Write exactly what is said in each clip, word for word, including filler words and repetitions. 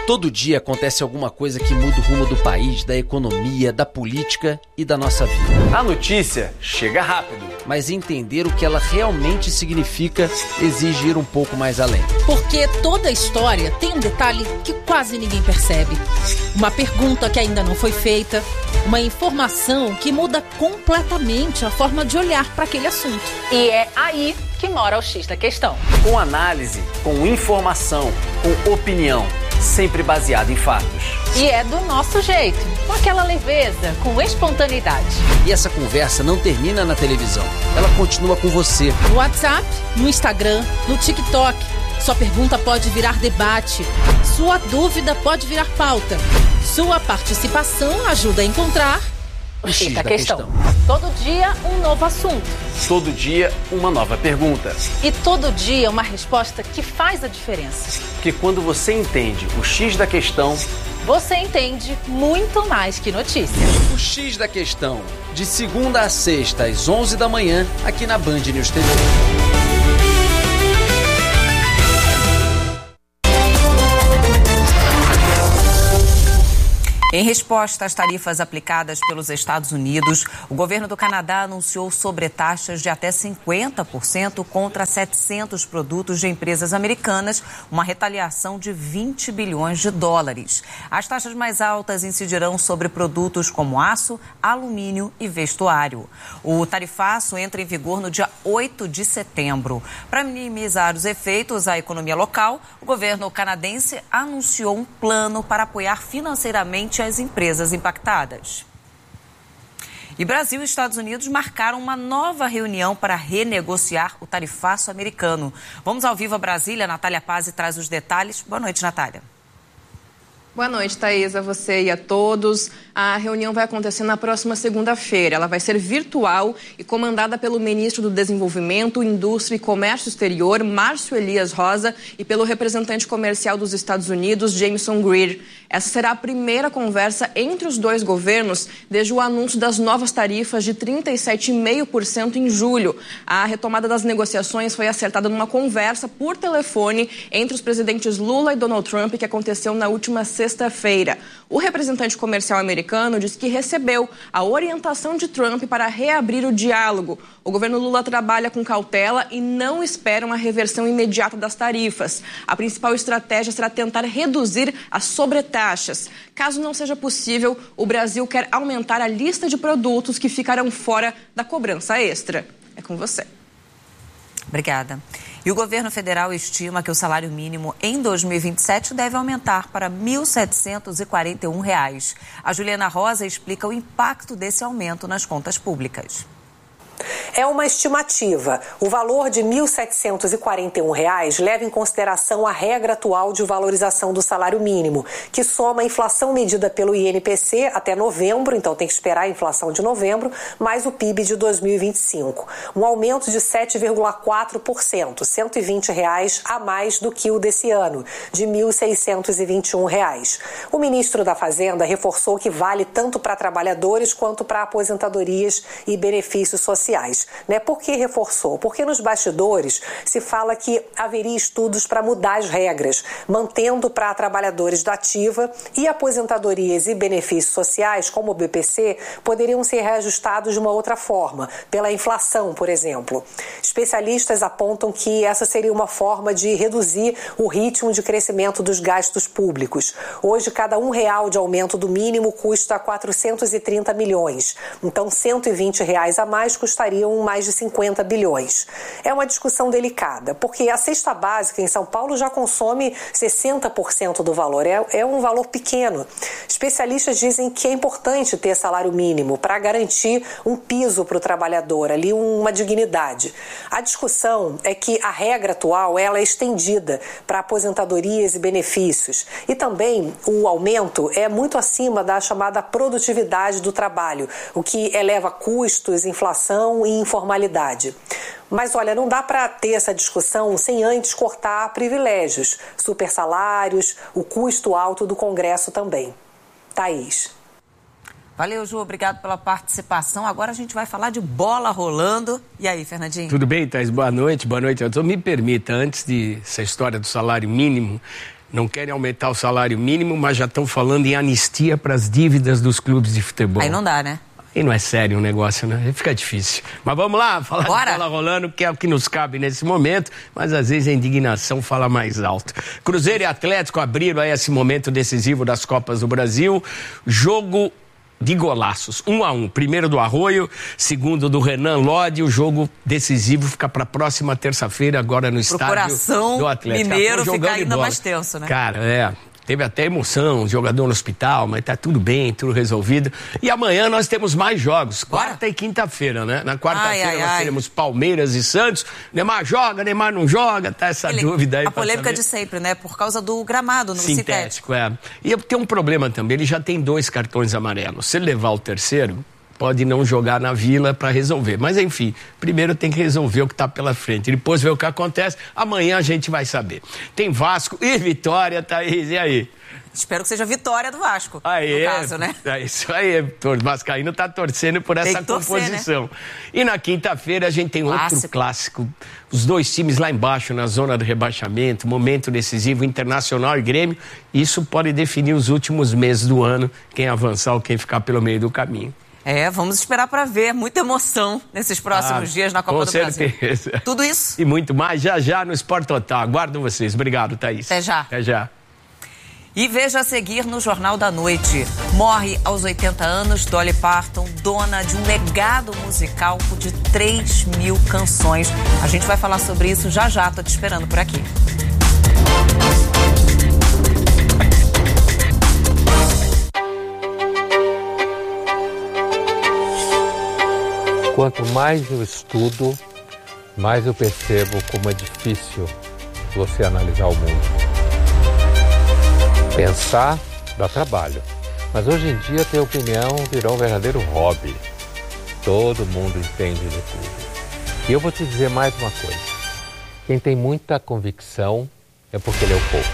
Todo dia acontece alguma coisa que muda o rumo do país, da economia, da política e da nossa vida. A notícia chega rápido, mas entender o que ela realmente significa exige ir um pouco mais além. Porque toda história tem um detalhe que quase ninguém percebe. Uma pergunta que ainda não foi feita, uma informação que muda completamente a forma de olhar para aquele assunto. E é aí que mora o X da questão. Com análise, com informação, com opinião, sempre baseado em fatos. E é do nosso jeito, com aquela leveza, com espontaneidade. E essa conversa não termina na televisão, ela continua com você. No WhatsApp, no Instagram, no TikTok. Sua pergunta pode virar debate, sua dúvida pode virar pauta. Sua participação ajuda a encontrar o X da questão. Todo dia um novo assunto. Todo dia uma nova pergunta. E todo dia uma resposta que faz a diferença. Porque quando você entende o X da questão, você entende muito mais que notícia. O X da questão, de segunda a sexta às onze da manhã, aqui na Band News T V. Em resposta às tarifas aplicadas pelos Estados Unidos, o governo do Canadá anunciou sobretaxas de até cinquenta por cento contra setecentos produtos de empresas americanas, uma retaliação de vinte bilhões de dólares. As taxas mais altas incidirão sobre produtos como aço, alumínio e vestuário. O tarifaço entra em vigor no dia oito de setembro. Para minimizar os efeitos à economia local, o governo canadense anunciou um plano para apoiar financeiramente as empresas impactadas. E Brasil e Estados Unidos marcaram uma nova reunião para renegociar o tarifaço americano. Vamos ao vivo a Brasília. Natália Pazzi traz os detalhes. Boa noite, Natália. Boa noite, Thaís, a você e a todos. A reunião vai acontecer na próxima segunda-feira. Ela vai ser virtual e comandada pelo ministro do Desenvolvimento, Indústria e Comércio Exterior, Márcio Elias Rosa, e pelo representante comercial dos Estados Unidos, Jameson Greer. Essa será a primeira conversa entre os dois governos desde o anúncio das novas tarifas de trinta e sete vírgula cinco por cento em julho. A retomada das negociações foi acertada numa conversa por telefone entre os presidentes Lula e Donald Trump, que aconteceu na última sexta-feira. O representante comercial americano disse que recebeu a orientação de Trump para reabrir o diálogo. O governo Lula trabalha com cautela e não espera uma reversão imediata das tarifas. A principal estratégia será tentar reduzir as sobretaxas. Caso não seja possível, o Brasil quer aumentar a lista de produtos que ficarão fora da cobrança extra. É com você. Obrigada. E o governo federal estima que o salário mínimo em dois mil e vinte e sete deve aumentar para mil setecentos e quarenta e um reais. A Juliana Rosa explica o impacto desse aumento nas contas públicas. É uma estimativa. O valor de mil setecentos e quarenta e um reais leva em consideração a regra atual de valorização do salário mínimo, que soma a inflação medida pelo I N P C até novembro, então tem que esperar a inflação de novembro, mais o P I B de dois mil e vinte e cinco. Um aumento de sete vírgula quatro por cento, cento e vinte reais a mais do que o desse ano, de mil seiscentos e vinte e um reais. O ministro da Fazenda reforçou que vale tanto para trabalhadores quanto para aposentadorias e benefícios sociais. Né? Por que reforçou? Porque nos bastidores se fala que haveria estudos para mudar as regras, mantendo para trabalhadores da ativa e aposentadorias e benefícios sociais, como o B P C, poderiam ser reajustados de uma outra forma, pela inflação, por exemplo. Especialistas apontam que essa seria uma forma de reduzir o ritmo de crescimento dos gastos públicos. Hoje, cada um real de aumento do mínimo custa quatrocentos e trinta milhões. Então, cento e vinte reais a mais custariam mais de cinquenta bilhões. É uma discussão delicada, porque a cesta básica em São Paulo já consome sessenta por cento do valor. É, é um valor pequeno. Especialistas dizem que é importante ter salário mínimo para garantir um piso para o trabalhador, ali uma dignidade. A discussão é que a regra atual ela é estendida para aposentadorias e benefícios. E também o aumento é muito acima da chamada produtividade do trabalho, o que eleva custos, inflação e informalidade. Mas, olha, não dá para ter essa discussão sem antes cortar privilégios, supersalários, o custo alto do Congresso também. Thaís. Valeu, Ju. Obrigado pela participação. Agora a gente vai falar de bola rolando. E aí, Fernandinho? Tudo bem, Thaís? Boa noite. Boa noite a todos. Me permita, antes de essa história do salário mínimo, Não querem aumentar o salário mínimo, mas já estão falando em anistia para as dívidas dos clubes de futebol. Aí não dá, né? E não é sério o negócio, né? Fica difícil. Mas vamos lá, falar Bora. de bola rolando, que é o que nos cabe nesse momento, mas às vezes a indignação fala mais alto. Cruzeiro e Atlético abriram aí esse momento decisivo das Copas do Brasil. Jogo de golaços, um a um. Primeiro do Arroio, segundo do Renan Lodi. O jogo decisivo fica para a próxima terça-feira, agora no estádio coração do Atlético. mineiro Jogando fica ainda bola. mais tenso, né? Cara, é... Teve até emoção, jogador no hospital, mas tá tudo bem, tudo resolvido. E amanhã nós temos mais jogos, quarta Bora. e quinta-feira, né? Na quarta-feira Ai, ai, nós ai. teremos Palmeiras e Santos. Neymar joga, Neymar não joga, tá essa Ele- dúvida aí. A pra polêmica saber. de sempre, né? Por causa do gramado no sintético. Sintético, é. E tem um problema também, ele já tem dois cartões amarelos. Se ele levar o terceiro, pode não jogar na Vila para resolver. Mas enfim, primeiro tem que resolver o que está pela frente. Depois ver o que acontece. Amanhã a gente vai saber. Tem Vasco e Vitória, Thaís, e aí? Espero que seja vitória do Vasco, Aí, no caso, né? É isso aí, o Vascaíno tá torcendo por Tem essa que torcer, composição. Né? E na quinta-feira a gente tem Clássico. outro clássico. Os dois times lá embaixo, na zona do rebaixamento, momento decisivo, Internacional e Grêmio. Isso pode definir os últimos meses do ano, quem avançar ou quem ficar pelo meio do caminho. É, vamos esperar para ver. Muita emoção nesses próximos Ah, dias na Copa com do certeza. Brasil. Tudo isso. E muito mais já já no Sport Total. Aguardo vocês. Obrigado, Thaís. Até já. Até já. E veja a seguir no Jornal da Noite. Morre aos oitenta anos Dolly Parton, dona de um legado musical de três mil canções. A gente vai falar sobre isso já já, tô te esperando por aqui. Quanto mais eu estudo, mais eu percebo como é difícil você analisar o mundo. Pensar dá trabalho, mas hoje em dia ter opinião virou um verdadeiro hobby. Todo mundo entende de tudo. E eu vou te dizer mais uma coisa. Quem tem muita convicção é porque leu pouco.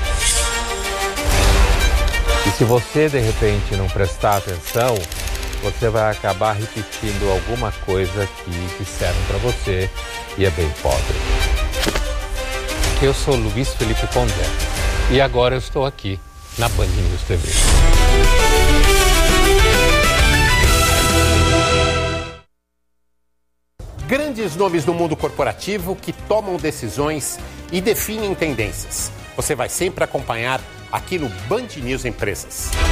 E se você de repente não prestar atenção, você vai acabar repetindo alguma coisa que disseram para você e é bem pobre. Eu sou Luiz Felipe Pondé e agora eu estou aqui na Band News T V. Grandes nomes do mundo corporativo que tomam decisões e definem tendências. Você vai sempre acompanhar aqui no Band News Empresas.